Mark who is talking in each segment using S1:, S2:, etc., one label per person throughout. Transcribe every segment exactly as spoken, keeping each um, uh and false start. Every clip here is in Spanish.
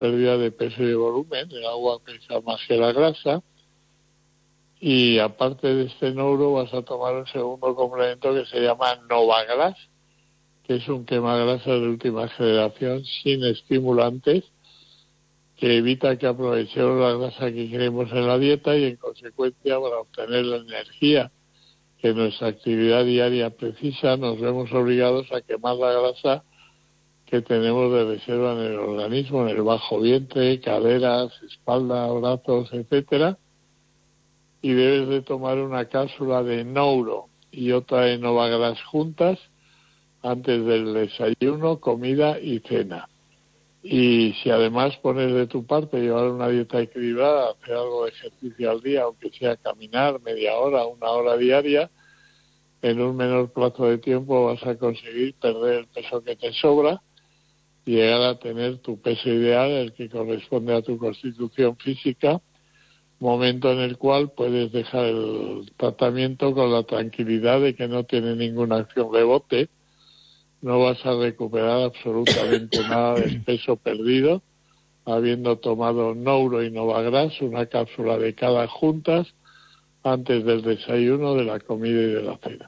S1: pérdida de peso y de volumen. El agua pesa más que la grasa. Y aparte de este Nouro vas a tomar un segundo complemento que se llama Novagras, que es un quemagrasas de última generación sin estimulantes, que evita que aprovechemos la grasa que queremos en la dieta y en consecuencia para obtener la energía que nuestra actividad diaria precisa nos vemos obligados a quemar la grasa que tenemos de reserva en el organismo, en el bajo vientre, caderas, espalda, brazos, etcétera. Y debes de tomar una cápsula de Nouro y otra de Novagras juntas antes del desayuno, comida y cena. Y si además pones de tu parte llevar una dieta equilibrada, hacer algo de ejercicio al día, aunque sea caminar media hora, una hora diaria, en un menor plazo de tiempo vas a conseguir perder el peso que te sobra y llegar a tener tu peso ideal, el que corresponde a tu constitución física, momento en el cual puedes dejar el tratamiento con la tranquilidad de que no tiene ninguna acción rebote, no vas a recuperar absolutamente nada del peso perdido, habiendo tomado Nouro y Novagras, una cápsula de cada juntas, antes del desayuno, de la comida y de la cena.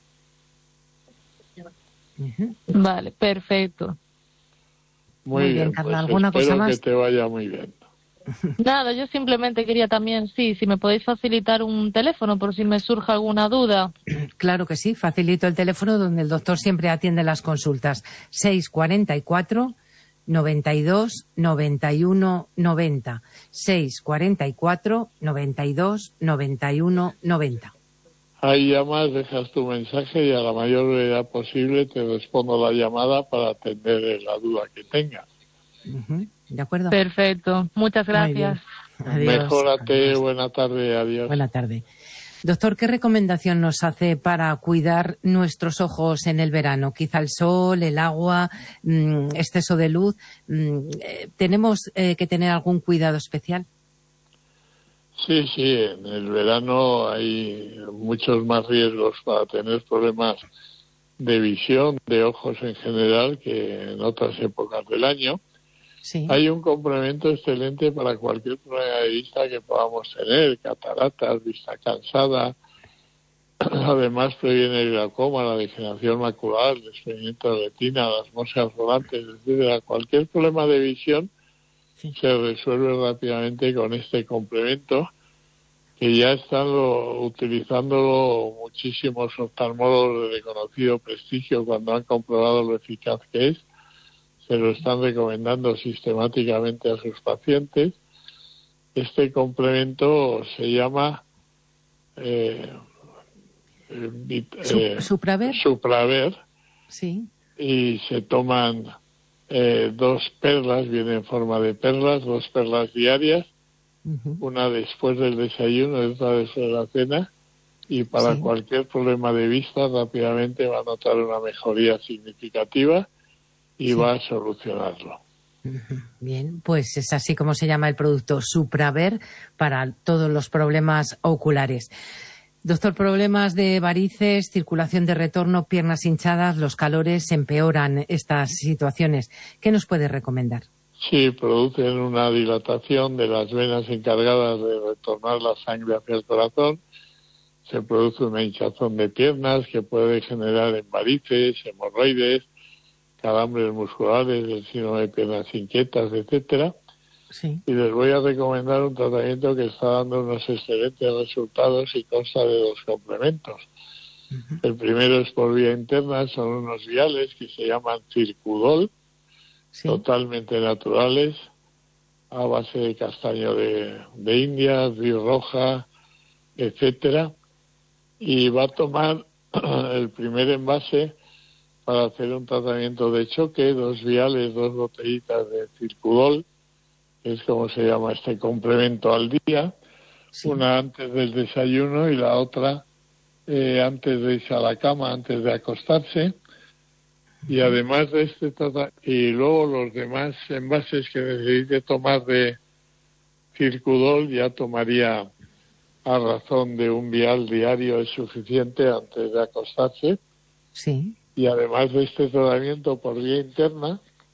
S2: Vale, perfecto.
S1: Muy, muy bien, bien, Carla. Pues ¿alguna cosa más? Espero que te vaya muy bien.
S2: Nada, yo simplemente quería también, sí, si me podéis facilitar un teléfono por si me surge alguna duda.
S3: Claro que sí, facilito el teléfono donde el doctor siempre atiende las consultas. seis cuarenta y cuatro, noventa y dos, noventa y uno, noventa. seis cuarenta y cuatro, noventa y dos, noventa y uno, noventa.
S1: Ahí llamas, dejas tu mensaje y a la mayor brevedad posible te respondo la llamada para atender la duda que tengas.
S3: Uh-huh. ¿De acuerdo?
S2: Perfecto. Muchas gracias.
S3: Adiós.
S1: Mejórate. Adiós. Buena tarde. Adiós.
S3: Buena tarde. Doctor, ¿qué recomendación nos hace para cuidar nuestros ojos en el verano? Quizá el sol, el agua, mmm, exceso de luz. Mmm, ¿Tenemos eh, que tener algún cuidado especial?
S1: Sí, sí. En el verano hay muchos más riesgos para tener problemas de visión, de ojos en general, que en otras épocas del año. Sí. Hay un complemento excelente para cualquier problema de vista que podamos tener, cataratas, vista cansada. Además previene el glaucoma, la degeneración macular, el desprendimiento de retina, las moscas volantes, etcétera. Cualquier problema de visión sí. se resuelve rápidamente con este complemento, que ya están lo, utilizándolo muchísimos oftalmólogos de reconocido prestigio cuando han comprobado lo eficaz que es. Se lo están recomendando sistemáticamente a sus pacientes. Este complemento se llama eh,
S3: eh, ¿Supraver?
S1: Supraver.
S3: Sí.
S1: Y se toman eh, dos perlas, viene en forma de perlas, dos perlas diarias, uh-huh. una después del desayuno y otra después de la cena. Y para sí. cualquier problema de vista rápidamente va a notar una mejoría significativa y sí. va a solucionarlo.
S3: Bien, pues es así como se llama el producto Supraver para todos los problemas oculares. Doctor, problemas de varices, circulación de retorno, piernas hinchadas, los calores empeoran estas situaciones. ¿Qué nos puede recomendar?
S1: Sí, producen una dilatación de las venas encargadas de retornar la sangre hacia el corazón. Se produce una hinchazón de piernas que puede generar en varices, hemorroides, calambres musculares, el síndrome de piernas inquietas, etcétera.
S3: Sí.
S1: Y les voy a recomendar un tratamiento que está dando unos excelentes resultados y consta de dos complementos. Uh-huh. El primero es por vía interna, son unos viales que se llaman Circudol, sí. totalmente naturales, a base de castaño de, de India, río roja, etcétera. Y va a tomar el primer envase para hacer un tratamiento de choque, dos viales, dos botellitas de Circudol, que es como se llama este complemento al día, sí. una antes del desayuno y la otra eh, antes de irse a la cama, antes de acostarse. Y además de este tratamiento, y luego los demás envases que necesite tomar de Circudol ya tomaría a razón de un vial diario, es suficiente antes de acostarse.
S3: Sí.
S1: Y además de este tratamiento por vía interna,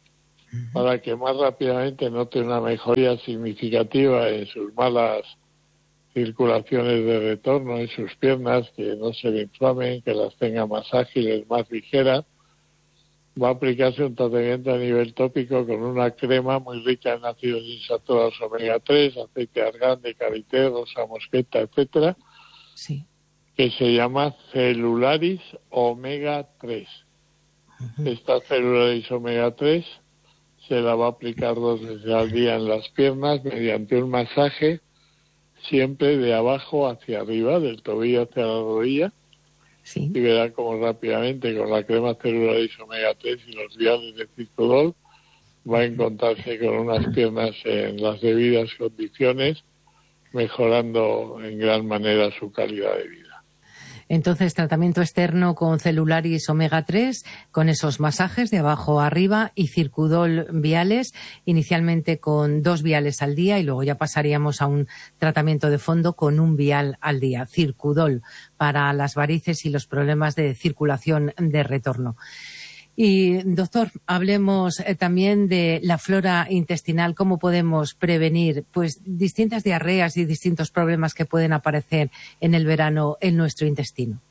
S1: uh-huh. para que más rápidamente note una mejoría significativa en sus malas circulaciones de retorno, en sus piernas, que no se le inflamen, que las tenga más ágiles, más ligeras. Va a aplicarse un tratamiento a nivel tópico con una crema muy rica en ácidos insaturados omega tres, aceite de argán, de karité, rosa mosqueta, etcétera,
S3: sí.
S1: que se llama Celularis omega tres. Uh-huh. Esta Celularis omega tres se la va a aplicar dos veces al día en las piernas mediante un masaje siempre de abajo hacia arriba, del tobillo hacia la rodilla. Sí. Y verá como rápidamente con la crema Celularis omega tres y los viales de Circudol va a encontrarse con unas piernas en las debidas condiciones, mejorando en gran manera su calidad de vida.
S3: Entonces, tratamiento externo con Celularis omega tres, con esos masajes de abajo a arriba y Circudol viales, inicialmente con dos viales al día y luego ya pasaríamos a un tratamiento de fondo con un vial al día. Circudol para las varices y los problemas de circulación de retorno. Y, doctor, hablemos eh, también de la flora intestinal, cómo podemos prevenir pues distintas diarreas y distintos problemas que pueden aparecer en el verano en nuestro intestino.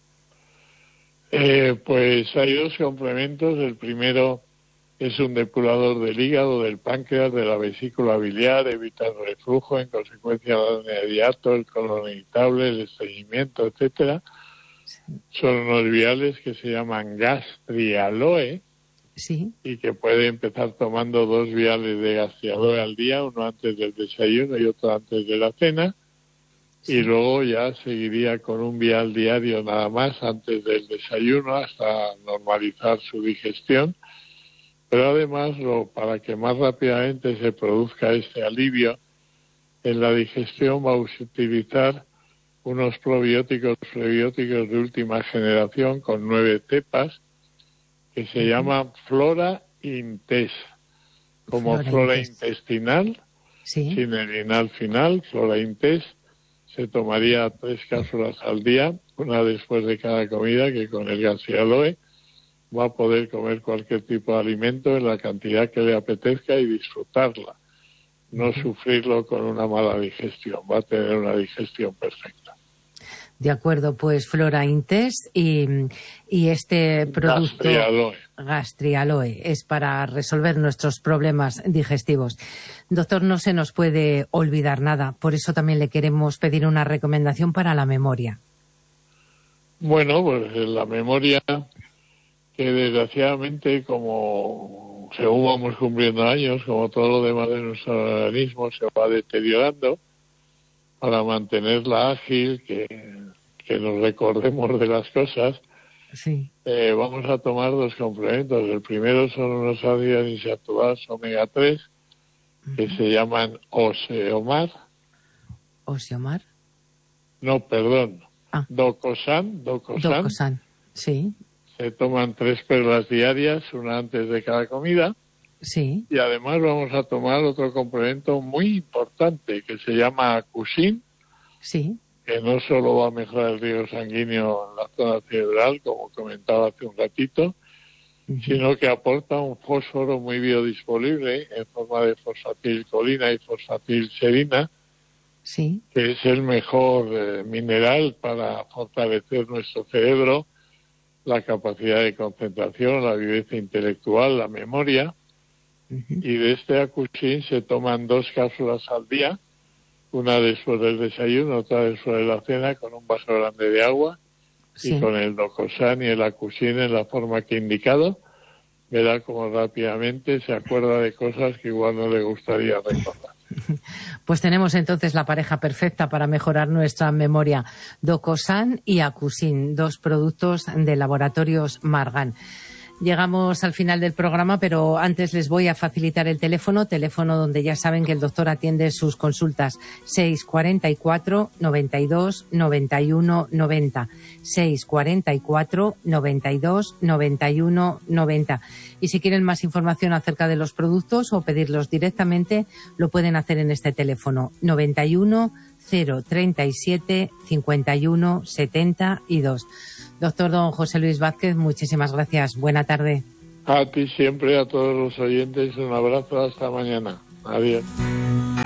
S1: Eh, pues hay dos complementos. El primero es un depurador del hígado, del páncreas, de la vesícula biliar, evita el reflujo, en consecuencia la hernia de hiato, el colon irritable, el estreñimiento, etcétera. Son unos viales que se llaman Gastrialoe,
S3: sí.
S1: y que puede empezar tomando dos viales de Gastrialoe al día, uno antes del desayuno y otro antes de la cena, sí. y luego ya seguiría con un vial diario nada más antes del desayuno hasta normalizar su digestión. Pero además, lo, para que más rápidamente se produzca este alivio en la digestión, va a utilizar unos probióticos, prebióticos de última generación con nueve cepas que se uh-huh. llaman Flora Intest, como Flora, flora intestinal,
S3: sí.
S1: sin el inal final. Flora Intest se tomaría tres cápsulas al día, una después de cada comida, que con el Gastrialoe va a poder comer cualquier tipo de alimento en la cantidad que le apetezca y disfrutarla, no uh-huh. sufrirlo con una mala digestión, va a tener una digestión perfecta.
S3: De acuerdo, pues Flora Intest y, y este producto
S1: Gastrialoe.
S3: Gastrialoe es para resolver nuestros problemas digestivos. Doctor, no se nos puede olvidar nada, por eso también le queremos pedir una recomendación para la memoria.
S1: Bueno, pues la memoria, que desgraciadamente, como según vamos cumpliendo años, como todo lo demás de nuestro organismo, se va deteriorando. Para mantenerla ágil, que, que nos recordemos de las cosas,
S3: sí.
S1: eh, vamos a tomar dos complementos. El primero son unos ácidos insaturados omega tres, uh-huh. que se llaman Oseomar.
S3: ¿Oseomar?
S1: No, perdón.
S3: Ah.
S1: Docosan, Docosan.
S3: Docosan, sí.
S1: Se toman tres perlas diarias, una antes de cada comida.
S3: Sí.
S1: Y además vamos a tomar otro complemento muy importante que se llama Acusin,
S3: sí.
S1: que no solo va a mejorar el riego sanguíneo en la zona cerebral, como comentaba hace un ratito, uh-huh. sino que aporta un fósforo muy biodisponible en forma de fosfatilcolina y fosfatilserina,
S3: sí.
S1: que es el mejor eh, mineral para fortalecer nuestro cerebro, la capacidad de concentración, la viveza intelectual, la memoria. Uh-huh. Y de este Acusin se toman dos cápsulas al día, una después del desayuno, otra después de la cena, con un vaso grande de agua, sí. y con el Docosan y el Acusin en la forma que he indicado, verá como rápidamente se acuerda de cosas que igual no le gustaría recordar.
S3: Pues tenemos entonces la pareja perfecta para mejorar nuestra memoria, Docosan y Acusin, dos productos de Laboratorios Margan. Llegamos al final del programa, pero antes les voy a facilitar el teléfono, teléfono donde ya saben que el doctor atiende sus consultas, seis cuarenta y cuatro, noventa y dos, noventa y uno, noventa, seis cuarenta y cuatro, noventa y dos, noventa y uno, noventa. Y si quieren más información acerca de los productos o pedirlos directamente, lo pueden hacer en este teléfono, noventa y uno, cero treinta y siete, cincuenta y uno, setenta y dos. Doctor don José Luis Vázquez, muchísimas gracias. Buena tarde.
S1: A ti siempre, a todos los oyentes, un abrazo, hasta mañana. Adiós.